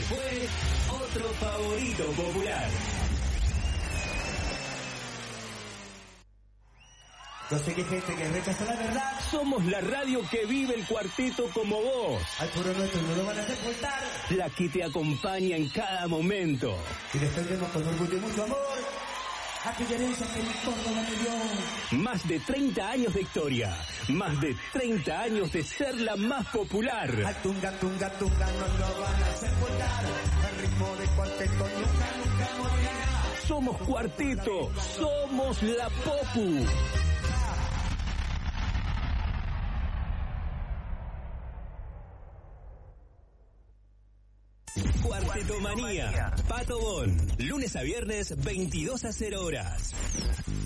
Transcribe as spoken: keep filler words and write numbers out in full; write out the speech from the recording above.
fue otro favorito popular. Yo sé que hay gente que rechaza la verdad. Somos la radio que vive el cuarteto como vos. Al puro nuestro no lo van a sepultar. La que te acompaña en cada momento. Y defendemos con orgullo y mucho amor aquella herencia que mi Córdoba me dio. Más de treinta años de historia. Más de treinta años de ser la más popular. Al tunga, tunga, tunga no lo van a sepultar. Al ritmo de cuarteto nunca, nunca morirá. Somos cuarteto. Somos la popu. Cuartetomanía. Pato Bon. Lunes a viernes, veintidós a cero horas.